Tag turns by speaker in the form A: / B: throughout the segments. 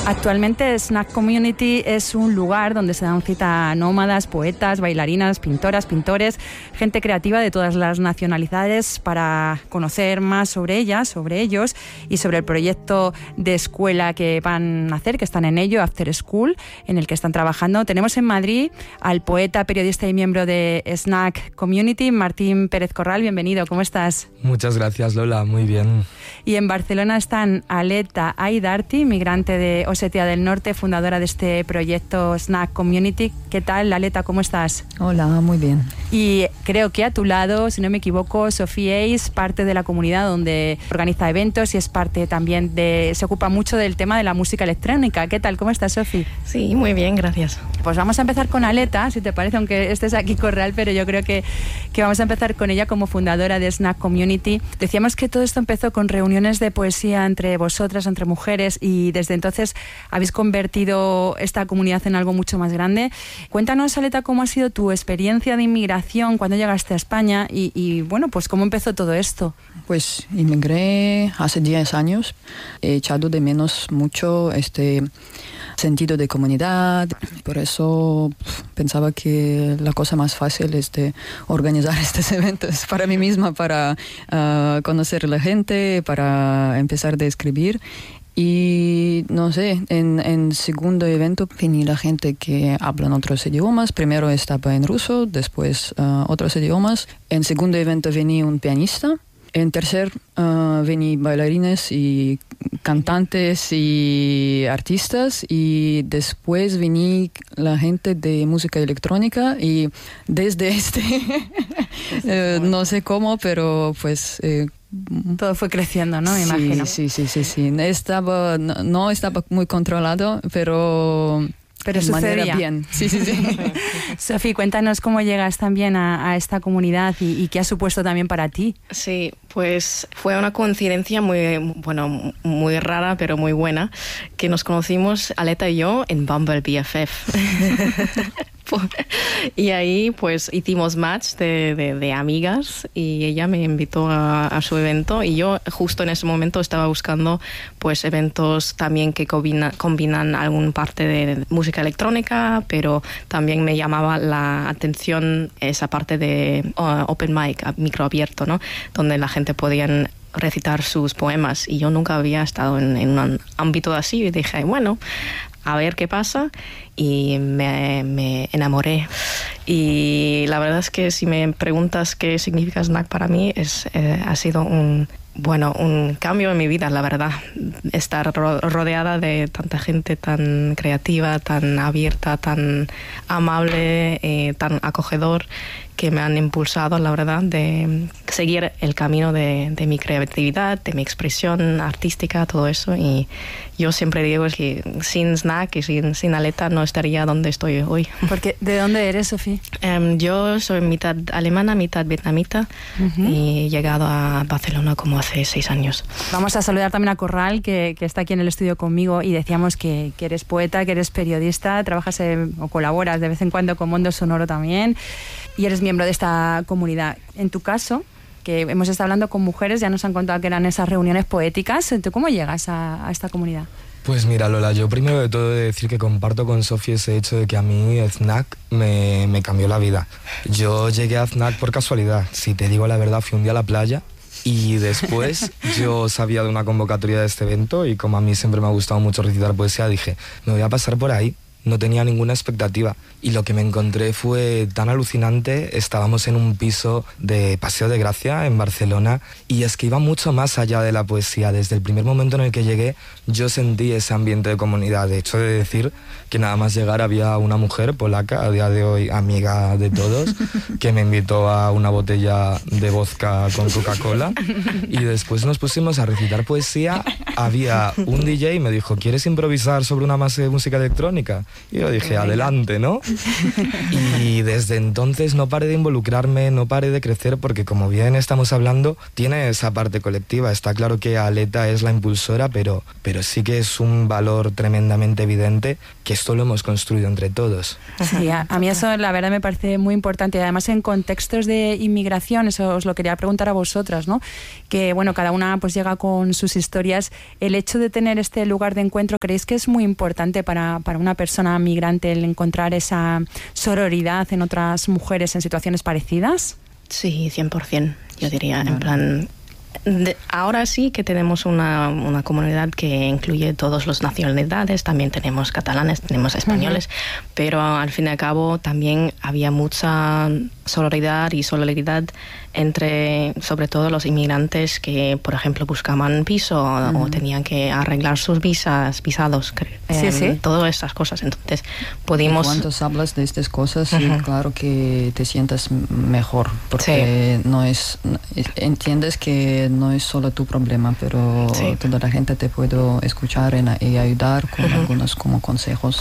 A: Actualmente Snack Community es un lugar donde se dan cita nómadas, poetas, bailarinas, pintoras, pintores, gente creativa de todas las nacionalidades para conocer más sobre ellas, sobre ellos y sobre el proyecto de escuela que van a hacer, que están en ello, After School, en el que están trabajando. Tenemos en Madrid al poeta, periodista y miembro de Snack Community, Martín Pérez Corral. Bienvenido, ¿cómo estás?
B: Muchas gracias, Lola, muy bien.
A: Y en Barcelona están Aleta Aydarti, migrante de Osetia del Norte, fundadora de este proyecto Snack Community. ¿Qué tal, Aleta? ¿Cómo estás?
C: Hola, muy bien.
A: Y creo que a tu lado, si no me equivoco, Sofía es parte de la comunidad donde organiza eventos y es parte también se ocupa mucho del tema de la música electrónica. ¿Qué tal? ¿Cómo estás, Sofía?
D: Sí, muy bien, gracias.
A: Pues vamos a empezar con Aleta, si te parece, aunque estés aquí Corral, pero yo creo que vamos a empezar con ella como fundadora de Snack Community. Decíamos que todo esto empezó con reuniones de poesía entre vosotras, entre mujeres, y desde entonces habéis convertido esta comunidad en algo mucho más grande. Cuéntanos, Aleta, cómo ha sido tu experiencia de inmigración cuando llegaste a España y bueno, pues cómo empezó todo esto.
C: Pues inmigré hace 10 años. He echado de menos mucho este sentido de comunidad. Por eso pensaba que la cosa más fácil es de organizar estos eventos para mí misma, para conocer a la gente, para empezar a escribir. Y no sé, en segundo evento vení la gente que hablan otros idiomas. Primero estaba en ruso, después otros idiomas. En segundo evento vení un pianista. En tercer vení bailarines y cantantes y artistas, y después vení la gente de música electrónica, y desde no sé cómo, pero pues
A: todo fue creciendo, ¿no? Me imagino.
C: Sí. No estaba muy controlado, pero
A: sucedía
C: bien. Sí.
D: Sofía,
A: cuéntanos cómo llegas también a esta comunidad y qué ha supuesto también para ti.
D: Sí, pues fue una coincidencia muy rara, pero muy buena, que nos conocimos, Aleta y yo, en Bumble BFF. Y ahí pues hicimos match de amigas y ella me invitó a su evento, y yo justo en ese momento estaba buscando pues eventos también que combinan alguna parte de música electrónica, pero también me llamaba la atención esa parte de open mic, micro abierto, ¿no? Donde la gente podía recitar sus poemas, y yo nunca había estado en un ámbito así, y dije, bueno, a ver qué pasa, y me enamoré. Y la verdad es que si me preguntas qué significa Snack para mí, ha sido un cambio en mi vida, la verdad. Estar rodeada de tanta gente tan creativa, tan abierta, tan amable, tan acogedor, que me han impulsado, la verdad, de seguir el camino de mi creatividad, de mi expresión artística, todo eso. Y yo siempre digo que sin Snack y sin Aleta no estaría donde estoy hoy.
A: Porque, ¿de dónde eres, Sofía?
D: Yo soy mitad alemana, mitad vietnamita, y he llegado a Barcelona como hace 6 años.
A: Vamos a saludar también a Corral, que está aquí en el estudio conmigo, y decíamos que eres poeta, que eres periodista, trabajas o colaboras de vez en cuando con Mundo Sonoro también, y eres miembro de esta comunidad. En tu caso, que hemos estado hablando con mujeres, ya nos han contado que eran esas reuniones poéticas. ¿Tú cómo llegas a esta comunidad?
B: Pues mira, Lola, yo primero de todo he de decir que comparto con Sofía ese hecho de que a mí Snack me cambió la vida. Yo llegué a Snack por casualidad. Si te digo la verdad, fui un día a la playa y después yo sabía de una convocatoria de este evento, y como a mí siempre me ha gustado mucho recitar poesía, dije, me voy a pasar por ahí. No tenía ninguna expectativa, y lo que me encontré fue tan alucinante. Estábamos en un piso de Paseo de Gracia en Barcelona, y es que iba mucho más allá de la poesía. Desde el primer momento en el que llegué yo sentí ese ambiente de comunidad. De hecho, he de decir que nada más llegar había una mujer polaca, a día de hoy amiga de todos, que me invitó a una botella de vodka con Coca-Cola, y después nos pusimos a recitar poesía. Había un DJ y me dijo, ¿quieres improvisar sobre una base de música electrónica? Y yo dije, adelante, ¿no? Y desde entonces no paré de involucrarme, no paré de crecer, porque como bien estamos hablando, tiene esa parte colectiva. Está claro que Aleta es la impulsora, pero sí que es un valor tremendamente evidente que esto lo hemos construido entre todos.
A: Sí, a mí eso la verdad me parece muy importante. Además, en contextos de inmigración, eso os lo quería preguntar a vosotras, ¿no? Que bueno, cada una pues llega con sus historias. El hecho de tener este lugar de encuentro, ¿creéis que es muy importante para una persona migrante el encontrar esa sororidad en otras mujeres en situaciones parecidas?
D: Sí, 100%, yo diría, en plan... ahora sí que tenemos una comunidad que incluye todas las nacionalidades, también tenemos catalanes, tenemos españoles, pero al fin y al cabo también había mucha sororidad y solidaridad entre, sobre todo, los inmigrantes que, por ejemplo, buscaban piso o tenían que arreglar sus visados, todas estas cosas. Entonces, pudimos...
C: Cuando hablas de estas cosas, sí, claro que te sientas mejor, porque no es... Entiendes que no es solo tu problema, pero toda la gente te puede escuchar y ayudar con algunos como consejos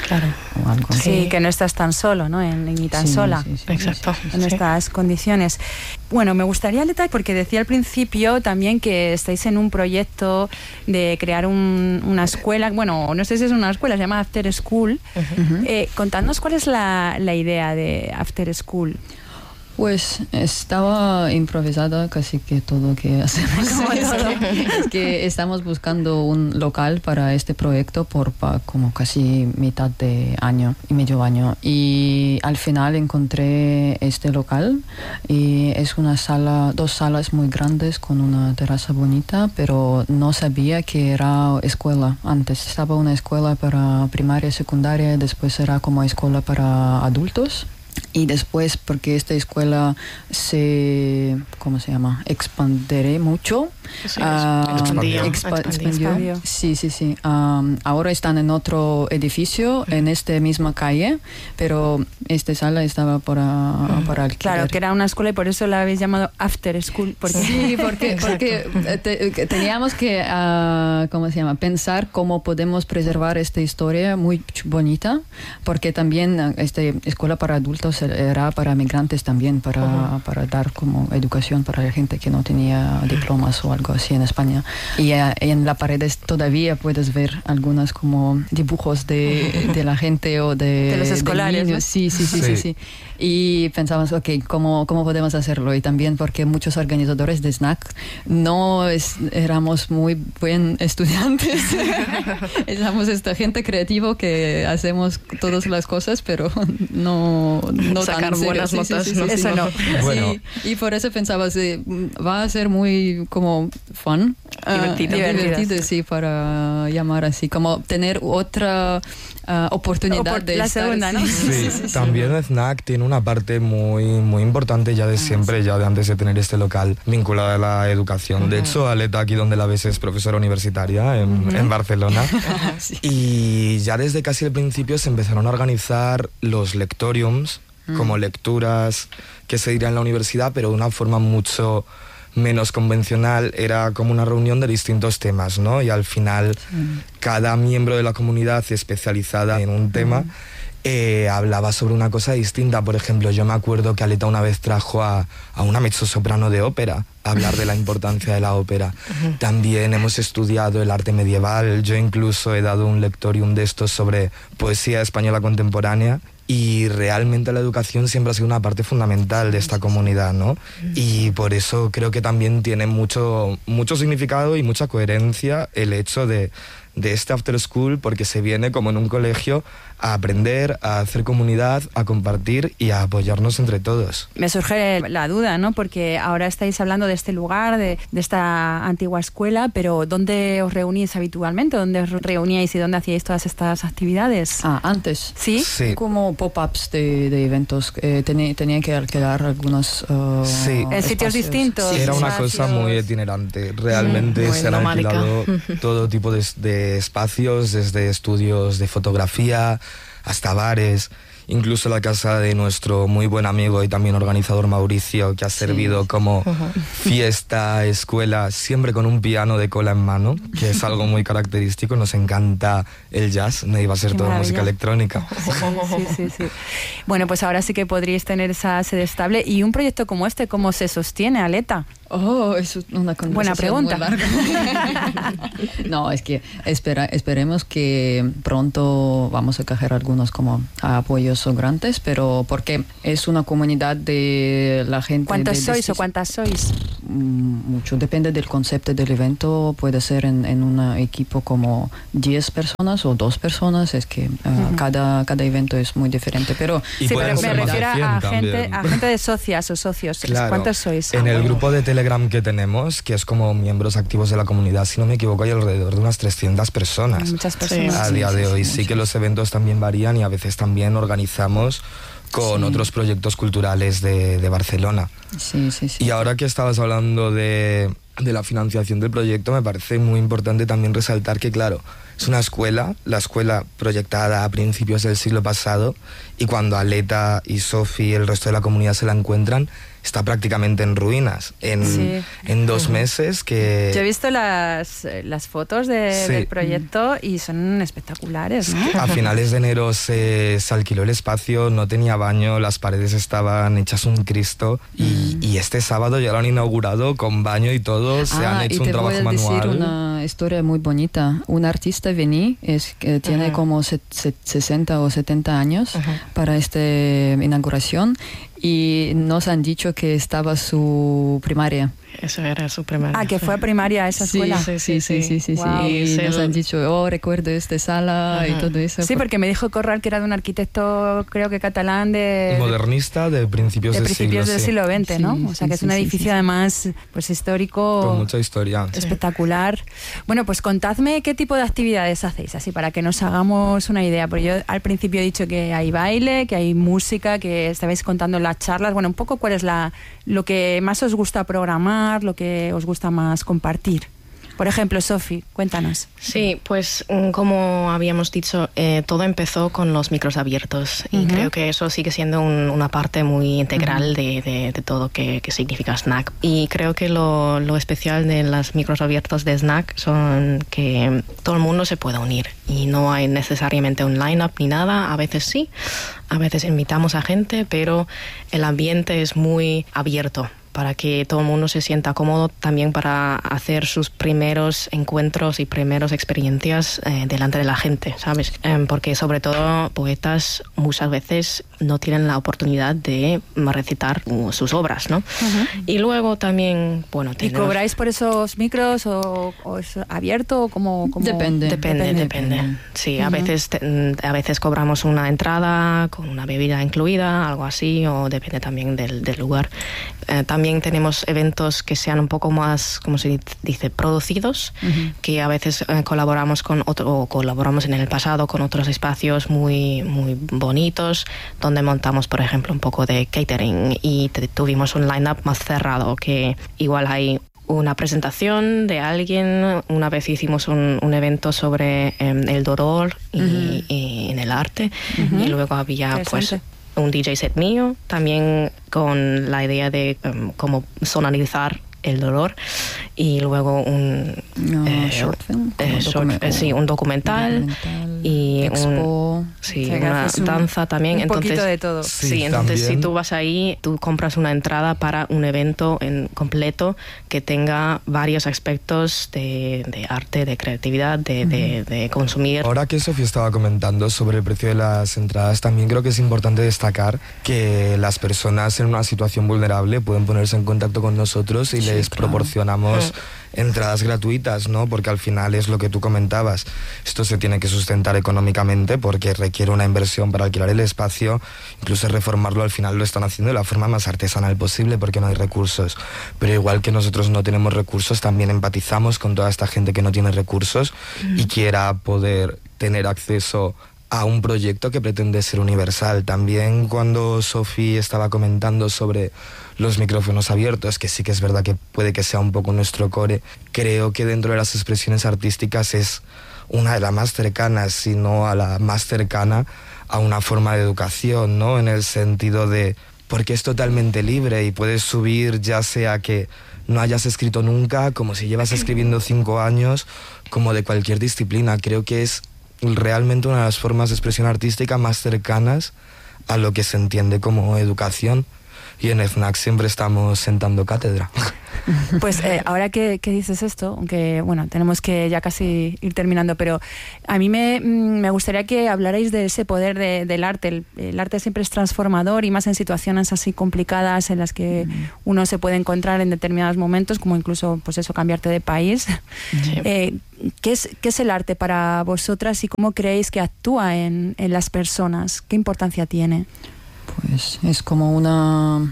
C: o algo.
A: Sí, que no estás tan solo, ¿no? Ni tan sola.
D: Exacto.
A: En estas condiciones. Bueno, me gustaría, Aleta, porque decía al principio también que estáis en un proyecto de crear una escuela, bueno, no sé si es una escuela, se llama After School. Contadnos cuál es la idea de After School.
C: Pues estaba improvisada casi que todo que hacemos. Es que estamos buscando un local para este proyecto por como casi mitad de año y medio año. Y al final encontré este local y es una sala, 2 salas muy grandes con una terraza bonita, pero no sabía que era escuela. Antes estaba una escuela para primaria y secundaria, después era como escuela para adultos. Y después, porque esta escuela se, ¿cómo se llama? Expandiré mucho.
D: Sí,
C: expandió. Sí. Ahora están en otro edificio, en esta misma calle, pero esta sala estaba para alquiler.
A: Claro, que era una escuela y por eso la habéis llamado After School.
C: Sí, porque teníamos que, ¿cómo se llama? Pensar cómo podemos preservar esta historia muy bonita, porque también esta escuela para adultos era para migrantes también, para dar como educación para la gente que no tenía diplomas o algo así en España. Y en las paredes todavía puedes ver algunas como dibujos de la gente o de
A: los escolares,
C: de niños. ¿No? Sí. Y pensamos, ¿cómo podemos hacerlo? Y también porque muchos organizadores de SNAC éramos muy buen estudiantes. Éramos esta gente creativa que hacemos todas las cosas, pero no
D: sacar
C: tan
D: buenas notas.
A: Eso no.
B: Bueno.
C: Sí, y por eso pensaba, va a ser muy como fun. Divertido, sí, para llamar así, como tener otra oportunidad de
A: la
C: estar,
A: segunda, ¿no?
B: Sí, también SNAC tiene una parte muy, muy importante ya de siempre, ya de antes de tener este local, vinculada a la educación. De hecho, Aleta, aquí donde la ves, es profesora universitaria en Barcelona. Y ya desde casi el principio se empezaron a organizar los lectoriums, como lecturas que se dirían en la universidad, pero de una forma mucho menos convencional. Era como una reunión de distintos temas, ¿no? Y al final cada miembro de la comunidad especializada en un tema hablaba sobre una cosa distinta. Por ejemplo, yo me acuerdo que Aleta una vez trajo a una mezzosoprano de ópera a hablar de la importancia de la ópera. También hemos estudiado el arte medieval. Yo incluso he dado un lectorium de estos sobre poesía española contemporánea. Y realmente la educación siempre ha sido una parte fundamental de esta comunidad, ¿no? Y por eso creo que también tiene mucho significado y mucha coherencia el hecho de este After School, porque se viene como en un colegio a aprender, a hacer comunidad, a compartir y a apoyarnos entre todos.
A: Me surge la duda, ¿no? Porque ahora estáis hablando de este lugar, de esta antigua escuela, pero ¿dónde os reunís habitualmente? ¿Dónde os reuníais y dónde hacíais todas estas actividades?
C: Antes.
A: ¿Sí?
C: Como pop-ups de eventos. Tenían que alquilar algunos
A: en sitios distintos.
B: Sí, era una cosa muy itinerante. Realmente se han alquilado todo tipo de espacios, desde estudios de fotografía hasta bares, incluso la casa de nuestro muy buen amigo y también organizador Mauricio, que ha servido como fiesta, escuela, siempre con un piano de cola en mano, que es algo muy característico. Nos encanta el jazz, no iba a ser toda música electrónica.
A: Sí. Bueno, pues ahora sí que podríais tener esa sede estable. ¿Y un proyecto como este, cómo se sostiene, Aleta?
C: Es una conversación
A: buena pregunta.
C: Muy larga. No, es que esperemos que pronto vamos a coger algunos como apoyos grandes, pero porque es una comunidad de la gente.
A: ¿Cuántos sois o cuántas sois?
C: Mucho, depende del concepto del evento. Puede ser en un equipo como 10 personas o 2 personas. Es que cada evento es muy diferente, pero
A: sí, pero me refiero a gente de socias o socios.
B: Claro.
A: ¿Cuántos sois?
B: En el grupo de Telegram que tenemos, que es como miembros activos de la comunidad, si no me equivoco, hay alrededor de unas 300 personas.
A: Muchas personas.
B: A día de hoy. Sí que los eventos también varían y a veces también organizamos con otros proyectos culturales de Barcelona.
C: Sí.
B: Y ahora que estabas hablando de la financiación del proyecto, me parece muy importante también resaltar que, claro, es una escuela, la escuela proyectada a principios del siglo pasado, y cuando Aleta y Sofi y el resto de la comunidad se la encuentran, está prácticamente en ruinas. En 2 meses que...
A: Yo he visto las fotos del proyecto y son espectaculares, ¿no?
B: A finales de enero se alquiló el espacio, no tenía baño, las paredes estaban hechas un Cristo y este sábado ya lo han inaugurado con baño y todo, se han hecho un trabajo manual.
C: Y te voy a decir una historia muy bonita. Un artista vení, que tiene como 60 o 70 años para esta inauguración, y nos han dicho que estaba su primaria.
D: Eso era su primaria.
A: Que fue a primaria a esa escuela.
C: Sí.
A: Wow.
C: Y nos han dicho, recuerdo esta sala y todo eso.
A: Sí, porque me dijo Corral que era de un arquitecto, creo que catalán,
B: modernista de principios del
A: siglo XX, ¿no? O sea, que es un edificio además pues histórico.
B: Con mucha historia.
A: Espectacular. Bueno, pues contadme qué tipo de actividades hacéis, así para que nos hagamos una idea. Porque yo al principio he dicho que hay baile, que hay música, que estabais contando las charlas. Bueno, un poco cuál es lo que más os gusta programar, lo que os gusta más compartir. Por ejemplo, Sofi, cuéntanos.
D: Sí, pues como habíamos dicho, todo empezó con los micros abiertos y creo que eso sigue siendo una parte muy integral de todo que significa Snack. Y creo que lo especial de los micros abiertos de Snack son que todo el mundo se puede unir y no hay necesariamente un line-up ni nada. A veces sí, a veces invitamos a gente, pero el ambiente es muy abierto para que todo el mundo se sienta cómodo, también para hacer sus primeros encuentros y primeras experiencias delante de la gente, ¿sabes? Porque sobre todo poetas muchas veces no tienen la oportunidad de recitar sus obras, ¿no? Y luego también, bueno...
A: ¿Y cobráis por esos micros o es abierto o cómo?
C: Depende.
D: Sí, a veces cobramos una entrada con una bebida incluida, algo así, o depende también del lugar. También tenemos eventos que sean un poco más, como se dice, producidos, que a veces colaboramos colaboramos en el pasado con otros espacios muy, muy bonitos, donde montamos, por ejemplo, un poco de catering y tuvimos un line-up más cerrado, que igual hay una presentación de alguien. Una vez hicimos un evento sobre el dolor y en el arte, y luego había pues un DJ set mío, también con la idea de cómo sonorizar el dolor, y luego un
C: short film,
D: un documental y
C: expo,
D: una danza también.
A: Entonces, poquito de todo.
D: Sí, entonces si tú vas ahí, tú compras una entrada para un evento completo que tenga varios aspectos de arte, de creatividad, de consumir.
B: Ahora que Sofía estaba comentando sobre el precio de las entradas, también creo que es importante destacar que las personas en una situación vulnerable pueden ponerse en contacto con nosotros y les proporcionamos entradas gratuitas, ¿no? Porque al final es lo que tú comentabas, esto se tiene que sustentar económicamente porque requiere una inversión para alquilar el espacio, incluso reformarlo al final lo están haciendo de la forma más artesanal posible porque no hay recursos, pero igual que nosotros no tenemos recursos, también empatizamos con toda esta gente que no tiene recursos y quiera poder tener acceso a un proyecto que pretende ser universal. También cuando Sofi estaba comentando sobre los micrófonos abiertos, que sí que es verdad que puede que sea un poco nuestro core, creo que dentro de las expresiones artísticas es una de las más cercanas, si no a la más cercana a una forma de educación, ¿no? En el sentido de, porque es totalmente libre y puedes subir ya sea que no hayas escrito nunca, como si llevas escribiendo 5 años, como de cualquier disciplina. Creo que es realmente una de las formas de expresión artística más cercanas a lo que se entiende como educación. Y en FNAC siempre estamos sentando cátedra.
A: Pues ahora que dices esto, aunque bueno, tenemos que ya casi ir terminando, pero a mí me gustaría que hablarais de ese poder del arte. El arte siempre es transformador y más en situaciones así complicadas en las que uno se puede encontrar en determinados momentos, como incluso pues eso, cambiarte de país. Sí. ¿Qué es el arte para vosotras y cómo creéis que actúa en las personas? ¿Qué importancia tiene?
C: Pues es como una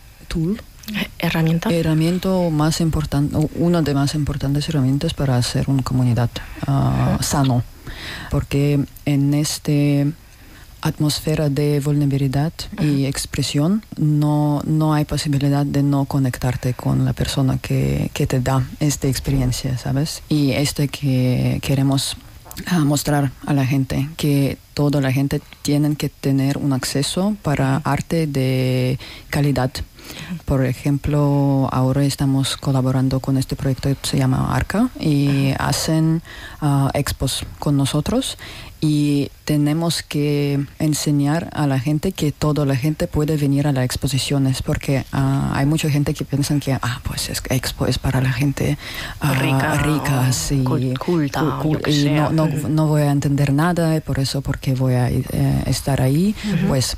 D: herramienta
C: más importante, una de más importantes herramientas para hacer una comunidad sano, porque en esta atmósfera de vulnerabilidad y expresión no hay posibilidad de no conectarte con la persona que te da esta experiencia, ¿sabes? Y que queremos mostrar a la gente, que toda la gente tiene que tener un acceso para arte de calidad. Por ejemplo, ahora estamos colaborando con este proyecto que se llama Arca y hacen expos con nosotros y tenemos que enseñar a la gente que toda la gente puede venir a las exposiciones, porque hay mucha gente que piensa que pues expo es para la gente rica sí,
D: culta
C: y no voy a entender nada y por eso porque voy a estar ahí. Pues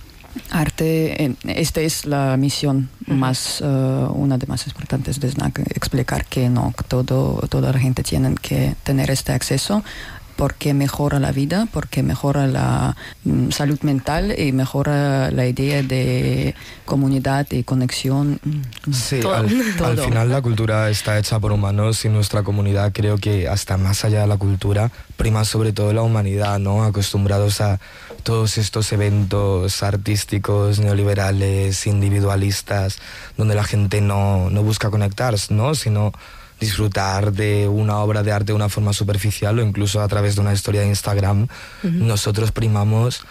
C: arte, esta es la misión más, una de más importantes de SNAC, explicar que no, toda la gente tiene que tener este acceso, porque mejora la vida, porque mejora la salud mental y mejora la idea de comunidad y conexión.
B: Sí, al final la cultura está hecha por humanos y nuestra comunidad, creo que hasta más allá de la cultura, prima sobre todo la humanidad, ¿no? Acostumbrados a todos estos eventos artísticos, neoliberales, individualistas, donde la gente no busca conectarse, ¿no? Sino disfrutar de una obra de arte de una forma superficial o incluso a través de una historia de Instagram. Nosotros primamos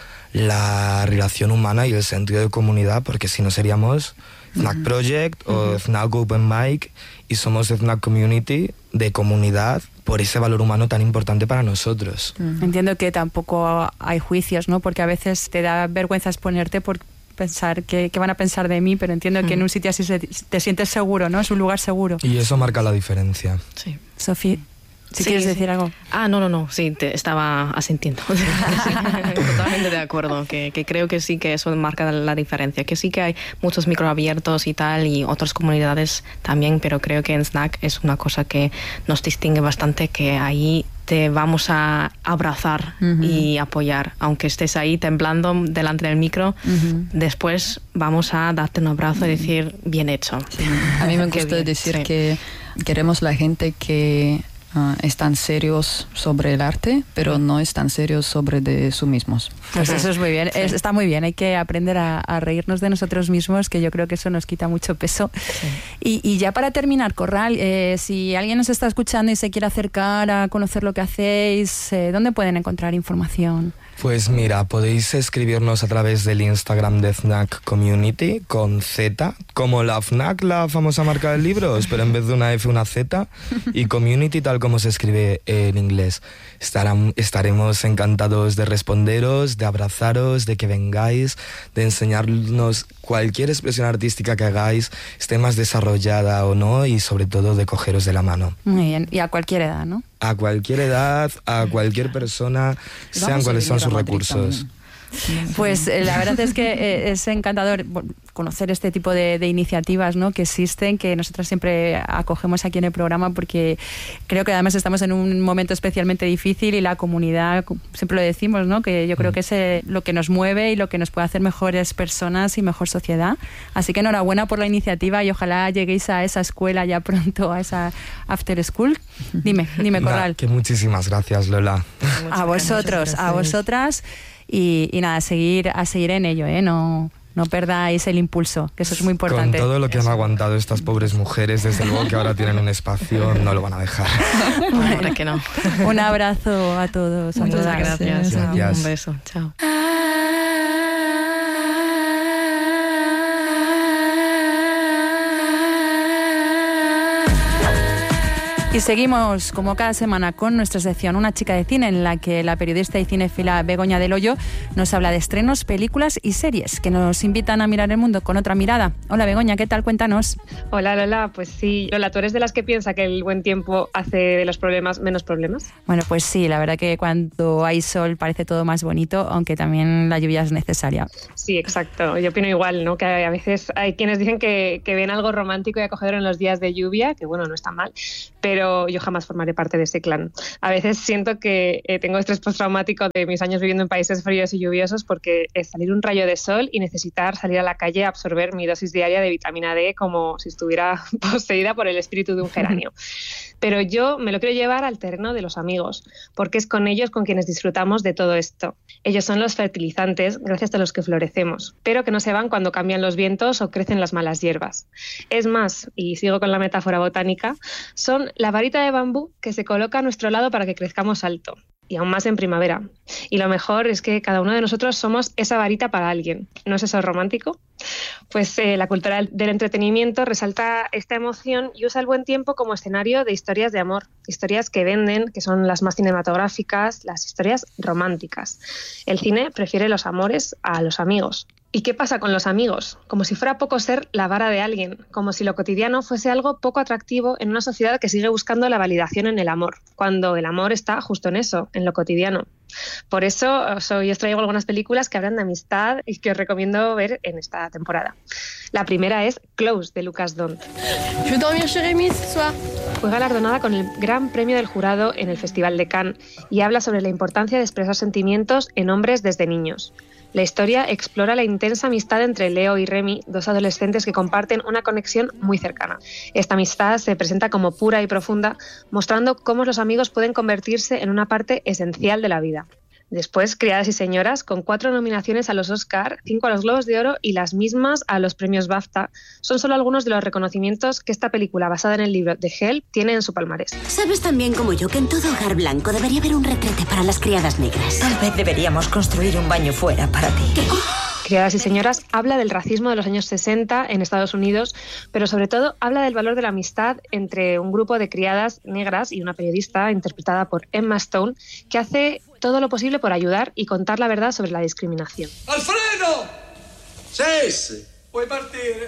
B: la relación humana y el sentido de comunidad, porque si no seríamos FNAC Project o FNAC Open Mic, y somos FNAC Community, de comunidad, por ese valor humano tan importante para nosotros.
A: Entiendo que tampoco hay juicios, ¿no? Porque a veces te da vergüenza exponerte por pensar qué van a pensar de mí, pero entiendo que en un sitio así te sientes seguro, ¿no? Es un lugar seguro.
B: Y eso marca la diferencia.
D: Sí.
A: Sofía, ¿quieres decir algo?
D: No, sí, te estaba asintiendo. Totalmente de acuerdo, que creo que sí que eso marca la diferencia, que sí que hay muchos microabiertos y tal, y otras comunidades también, pero creo que en SNAC es una cosa que nos distingue bastante, que ahí te vamos a abrazar y apoyar, aunque estés ahí temblando delante del micro, después vamos a darte un abrazo y decir, bien hecho.
C: Sí. A mí me gusta decir que queremos la gente que están serios sobre el arte, pero no están serios sobre de sí mismos.
A: Pues eso es muy bien, está muy bien, hay que aprender a reírnos de nosotros mismos, que yo creo que eso nos quita mucho peso. Sí. Y ya para terminar, Corral, si alguien nos está escuchando y se quiere acercar a conocer lo que hacéis, ¿dónde pueden encontrar información?
B: Pues mira, podéis escribirnos a través del Instagram de FNAC Community con Z, como la FNAC, la famosa marca de libros, pero en vez de una F, una Z, y Community tal como se escribe en inglés. Estaremos encantados de responderos, de abrazaros, de que vengáis, de enseñarnos cualquier expresión artística que hagáis, esté más desarrollada o no, y sobre todo de cogeros de la mano.
A: Muy bien, y a cualquier edad, ¿no?
B: A cualquier edad, a cualquier persona, sean cuales son sus recursos.
A: Pues la verdad es que es encantador conocer este tipo de iniciativas, ¿no? Que existen, que nosotros siempre acogemos aquí en el programa, porque creo que además estamos en un momento especialmente difícil y la comunidad, siempre lo decimos, ¿no? Que yo creo que es lo que nos mueve y lo que nos puede hacer mejores personas y mejor sociedad. Así que enhorabuena por la iniciativa y ojalá lleguéis a esa escuela ya pronto, a esa after school. Dime, Corral.
B: Que muchísimas gracias, Lola.
A: A vosotros, a vosotras. Y nada, a seguir en ello, ¿eh? No perdáis el impulso, que eso es muy importante.
B: Con todo lo que han aguantado estas pobres mujeres, desde luego que ahora tienen un espacio, no lo van a dejar.
D: Hombre, que no.
A: Un abrazo a todos.
D: Muchas gracias.
B: Gracias.
D: Un beso. Chao.
A: Y seguimos, como cada semana, con nuestra sección Una chica de cine, en la que la periodista y cinéfila Begoña del Hoyo nos habla de estrenos, películas y series que nos invitan a mirar el mundo con otra mirada. Hola Begoña, ¿qué tal? Cuéntanos.
E: Hola Lola, pues sí. Lola, ¿tú eres de las que piensa que el buen tiempo hace de los problemas menos problemas?
A: Bueno, pues sí, la verdad que cuando hay sol parece todo más bonito, aunque también la lluvia es necesaria.
E: Sí, exacto. Yo opino igual, ¿no? Que a veces hay quienes dicen que ven algo romántico y acogedor en los días de lluvia, que bueno, no está mal, pero yo jamás formaré parte de ese clan. A veces siento que tengo estrés postraumático de mis años viviendo en países fríos y lluviosos, porque es salir un rayo de sol y necesitar salir a la calle a absorber mi dosis diaria de vitamina D como si estuviera poseída por el espíritu de un geranio. Pero yo me lo quiero llevar al terreno de los amigos, porque es con ellos con quienes disfrutamos de todo esto. Ellos son los fertilizantes gracias a los que florecemos, pero que no se van cuando cambian los vientos o crecen las malas hierbas. Es más, y sigo con la metáfora botánica, son la varita de bambú que se coloca a nuestro lado para que crezcamos alto, y aún más en primavera. Y lo mejor es que cada uno de nosotros somos esa varita para alguien. ¿No es eso romántico? Pues la cultura del entretenimiento resalta esta emoción y usa el buen tiempo como escenario de historias de amor, historias que venden, que son las más cinematográficas, las historias románticas. El cine prefiere los amores a los amigos. ¿Y qué pasa con los amigos? Como si fuera poco ser la vara de alguien, como si lo cotidiano fuese algo poco atractivo en una sociedad que sigue buscando la validación en el amor, cuando el amor está justo en eso, en lo cotidiano. Por eso yo os traigo algunas películas que hablan de amistad y que os recomiendo ver en esta temporada. La primera es Close, de Lucas Dont. Fue galardonada con el Gran Premio del Jurado en el Festival de Cannes y habla sobre la importancia de expresar sentimientos en hombres desde niños. La historia explora la intensa amistad entre Leo y Remy, dos adolescentes que comparten una conexión muy cercana. Esta amistad se presenta como pura y profunda, mostrando cómo los amigos pueden convertirse en una parte esencial de la vida. Después, Criadas y Señoras, con 4 nominaciones a los Oscar, 5 a los Globos de Oro y las mismas a los premios BAFTA, son solo algunos de los reconocimientos que esta película basada en el libro de Help tiene en su palmarés.
F: Sabes tan bien como yo que en todo hogar blanco debería haber un retrete para las criadas negras.
G: Tal vez deberíamos construir un baño fuera para ti.
F: ¿Qué?
E: Criadas y Señoras habla del racismo de los años 60 en Estados Unidos, pero sobre todo habla del valor de la amistad entre un grupo de criadas negras y una periodista interpretada por Emma Stone, que hace todo lo posible por ayudar y contar la verdad sobre la discriminación.
H: ¡Alfredo! ¡Sí! Puoi partire.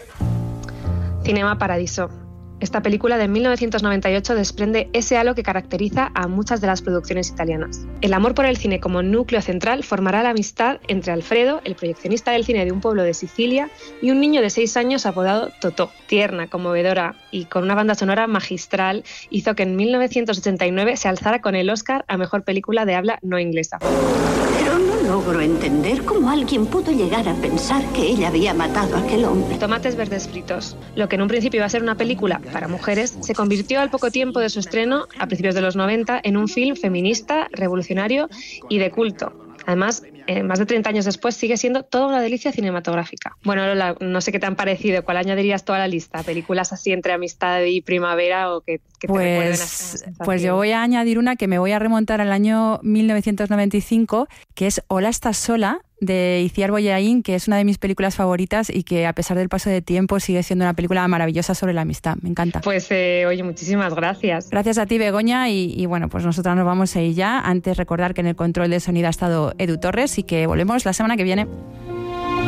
E: Cinema Paradiso. Esta película de 1998 desprende ese halo que caracteriza a muchas de las producciones italianas. El amor por el cine como núcleo central formará la amistad entre Alfredo, el proyeccionista del cine de un pueblo de Sicilia, y un niño de 6 años apodado Totò. Tierna, conmovedora y con una banda sonora magistral, hizo que en 1989 se alzara con el Oscar a Mejor Película de Habla No Inglesa.
F: Pero no logro entender cómo alguien pudo llegar a pensar que ella había matado a aquel hombre.
E: Tomates verdes fritos. Lo que en un principio iba a ser una película para mujeres, se convirtió al poco tiempo de su estreno, a principios de los 90, en un film feminista, revolucionario y de culto. Además, más de 30 años después, sigue siendo toda una delicia cinematográfica. Bueno, Lola, no sé qué te han parecido. ¿Cuál añadirías tú a la lista? ¿Películas así entre amistad y primavera o que te recuerden a esta sensación?
A: Pues yo voy a añadir una que me voy a remontar al año 1995, que es Hola, ¿estás sola?, de Itziar Boyain, que es una de mis películas favoritas y que a pesar del paso de tiempo sigue siendo una película maravillosa sobre la amistad. Me encanta.
E: Pues oye, muchísimas gracias.
A: Gracias a ti, Begoña, y bueno, pues nosotras nos vamos a ir ya. Antes recordar que en el control de sonido ha estado Edu Torres y que volvemos la semana que viene.